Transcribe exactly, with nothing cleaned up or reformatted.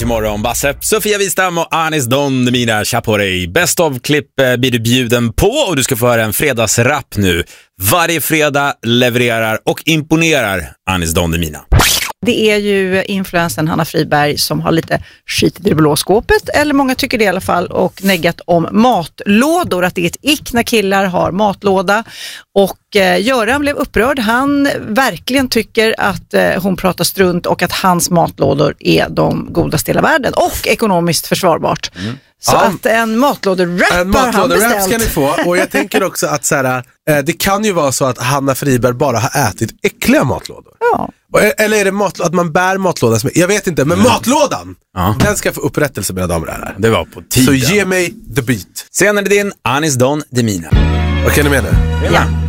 till morgon. Basse, Sofia Wistam och Anis Don Demina Chaporey. Best of-klipp eh, blir du bjuden på och du ska få höra en fredagsrap nu. Varje fredag levererar och imponerar Anis Don Demina. Det är ju influensen Hanna Friberg som har lite skit i det blå skåpet, eller många tycker det i alla fall, och neggat om matlådor, att det är ett ick när killar har matlåda. Och eh, Göran blev upprörd. Han verkligen tycker att eh, hon pratar strunt och att hans matlådor är de godaste i hela världen och ekonomiskt försvarbart. Mm. Så ja, att en matlåderap har han beställt. En matlåderap ska ni få. Och jag tänker också att så här, eh, det kan ju vara så att Hanna Friberg bara har ätit äckliga matlådor. Ja. Eller är det matlå- att man bär matlådan som, jag vet inte, men mm. matlådan, ja. Den ska få upprättelse, mina damer och herrar. Det var på tiden. Så ge mig the beat. Sen är det din Anis Don Demina. Vad kan ni med nu? Ja.